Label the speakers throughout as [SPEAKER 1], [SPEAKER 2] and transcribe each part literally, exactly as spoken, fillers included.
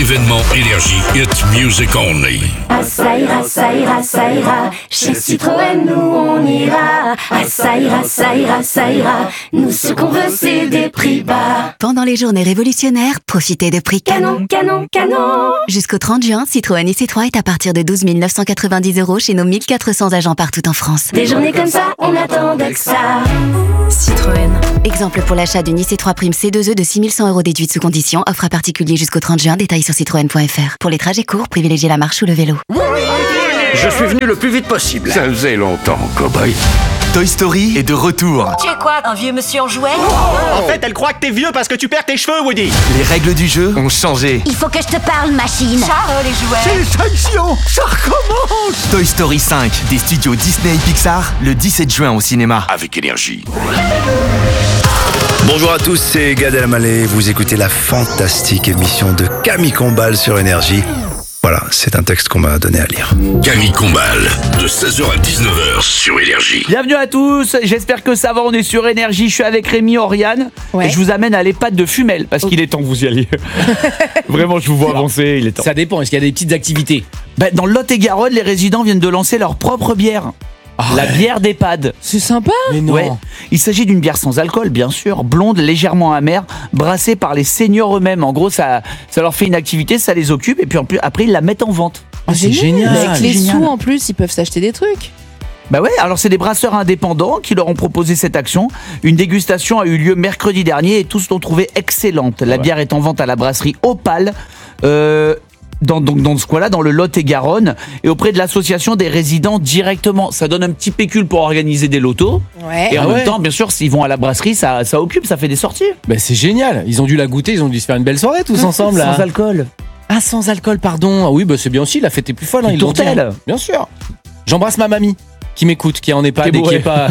[SPEAKER 1] Événement Énergie, it's music only.
[SPEAKER 2] Ah ça ira, ça ira, ça ira. Chez Citroën, nous on ira. Ah ça ira, ça ira, ça ira. Nous ce qu'on veut c'est des prix bas.
[SPEAKER 3] Pendant les journées révolutionnaires, profitez de prix
[SPEAKER 2] Canon, canon, canon.
[SPEAKER 3] Jusqu'au trente juin, Citroën I C trois est à partir de douze mille neuf cent quatre-vingt-dix euros chez nos mille quatre cents agents partout en France.
[SPEAKER 2] Des journées comme ça, on attendait que ça.
[SPEAKER 3] Citroën. Exemple pour l'achat d'une I C trois Prime C deux E de six mille cent euros déduite sous condition. Offre à particulier jusqu'au trente juin. Détails sur citroën point f r. Pour les trajets courts, privilégiez la marche ou le vélo.
[SPEAKER 4] Je suis venu le plus vite possible.
[SPEAKER 1] Ça faisait longtemps, cow-boy.
[SPEAKER 5] Toy Story est de retour.
[SPEAKER 6] Tu es quoi, un vieux monsieur en jouet?
[SPEAKER 4] En fait, elle croit que t'es vieux parce que tu perds tes cheveux, Woody.
[SPEAKER 5] Les règles du jeu ont changé.
[SPEAKER 6] Il faut que je te parle, machine. Charles, les jouets.
[SPEAKER 4] Félicitations, ça recommence.
[SPEAKER 5] Toy Story cinq, des studios Disney et Pixar, le dix-sept juin au cinéma.
[SPEAKER 1] Avec Énergie.
[SPEAKER 7] Bonjour à tous, c'est Gad Elmaleh. Vous écoutez la fantastique émission de Camille Combal sur Énergie. Voilà, c'est un texte qu'on m'a donné à lire.
[SPEAKER 1] Camille Combal, de seize heures à dix-neuf heures sur Énergie.
[SPEAKER 8] Bienvenue à tous, j'espère que ça va, on est sur Énergie, je suis avec Rémi, Oriane,
[SPEAKER 9] Ouais.
[SPEAKER 8] et je vous amène à l'EHPAD de Fumel, parce qu'il est temps que vous y alliez. Vraiment, je vous vois avancer, il est temps.
[SPEAKER 10] Ça dépend, est-ce qu'il y a des petites activités?
[SPEAKER 8] Bah, dans le Lot-et-Garonne, les résidents viennent de lancer leur propre bière. La bière d'EHPAD.
[SPEAKER 9] C'est sympa.
[SPEAKER 10] Mais non.
[SPEAKER 8] Ouais. Il s'agit d'une bière sans alcool, bien sûr, blonde, légèrement amère, brassée par les seniors eux-mêmes. En gros, ça, ça leur fait une activité, ça les occupe, et puis en plus, après, ils la mettent en vente.
[SPEAKER 10] Ah, c'est génial.
[SPEAKER 9] Avec les
[SPEAKER 8] Génial.
[SPEAKER 9] sous en plus, ils peuvent s'acheter des trucs.
[SPEAKER 8] Bah ouais, alors c'est des brasseurs indépendants qui leur ont proposé cette action. Une dégustation a eu lieu mercredi dernier et tous l'ont trouvée excellente. La bière est en vente à la brasserie Opale. Euh... Dans, donc dans ce coin-là, dans le Lot-et-Garonne, et auprès de l'association des résidents directement. Ça donne un petit pécule pour organiser des lotos.
[SPEAKER 9] Ouais.
[SPEAKER 8] Et en
[SPEAKER 10] Ah
[SPEAKER 8] même
[SPEAKER 10] ouais.
[SPEAKER 8] temps, bien sûr, s'ils vont à la brasserie, ça, ça occupe, ça fait des sorties.
[SPEAKER 10] Bah c'est génial, ils ont dû la goûter, ils ont dû se faire une belle soirée tous ensemble là.
[SPEAKER 8] Sans alcool.
[SPEAKER 10] Ah, sans alcool, pardon. Ah oui, bah c'est bien aussi, la fête est plus folle, hein,
[SPEAKER 8] Une
[SPEAKER 10] ils l'ont dit,
[SPEAKER 8] tourtelle.
[SPEAKER 10] hein. Bien sûr. J'embrasse ma mamie qui m'écoute, qui est en EHPAD
[SPEAKER 8] Qui est
[SPEAKER 10] et qui
[SPEAKER 8] bourrée.
[SPEAKER 10] est pas.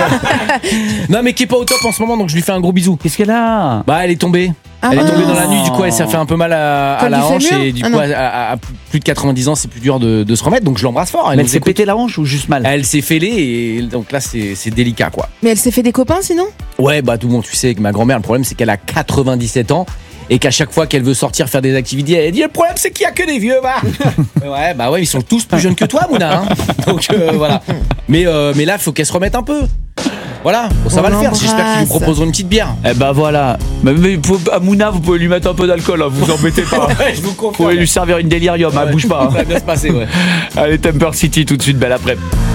[SPEAKER 10] Non, mais qui est pas au top en ce moment, donc je lui fais un gros bisou.
[SPEAKER 8] Qu'est-ce qu'elle a?
[SPEAKER 10] Bah, elle est tombée.
[SPEAKER 9] Ah
[SPEAKER 10] Elle est
[SPEAKER 9] mince.
[SPEAKER 10] tombée dans la nuit, du coup elle s'est fait un peu mal à, à
[SPEAKER 9] Comme
[SPEAKER 10] la
[SPEAKER 9] du
[SPEAKER 10] hanche
[SPEAKER 9] fémur
[SPEAKER 10] et du
[SPEAKER 9] Ah
[SPEAKER 10] coup
[SPEAKER 9] non.
[SPEAKER 10] à, à- à plus de quatre-vingt-dix ans c'est plus dur de, de se remettre, donc je l'embrasse fort.
[SPEAKER 8] Mais elle
[SPEAKER 10] nous
[SPEAKER 8] s'est
[SPEAKER 10] écoute.
[SPEAKER 8] pété la hanche ou juste mal?
[SPEAKER 10] Elle s'est fêlée et donc là c'est c'est délicat quoi.
[SPEAKER 9] Mais elle s'est fait des copains sinon?
[SPEAKER 10] Ouais, bah tout le monde, tu sais que ma grand-mère, le problème c'est qu'elle a quatre-vingt-dix-sept ans et qu'à chaque fois qu'elle veut sortir faire des activités, elle dit le problème c'est qu'il y a que des vieux, va. Ouais, bah ouais, ils sont tous plus jeunes que toi, Mouna. Hein. Donc euh, voilà. Mais euh, mais là, il faut qu'elle se remette un peu. Voilà, bon, ça
[SPEAKER 9] On
[SPEAKER 10] va le faire.
[SPEAKER 9] l'embrasse.
[SPEAKER 10] J'espère qu'ils lui proposeront une petite bière.
[SPEAKER 8] Eh ben voilà. Mais, mais faut- à Mouna, vous pouvez lui mettre un peu d'alcool, hein, vous embêtez pas.
[SPEAKER 10] Ouais, je vous
[SPEAKER 8] Vous
[SPEAKER 10] confirme.
[SPEAKER 8] pouvez lui servir une délirium, hein, bouge pas.
[SPEAKER 10] Ça va bien se passer, ouais.
[SPEAKER 8] Allez, Temper City tout de suite, belle après.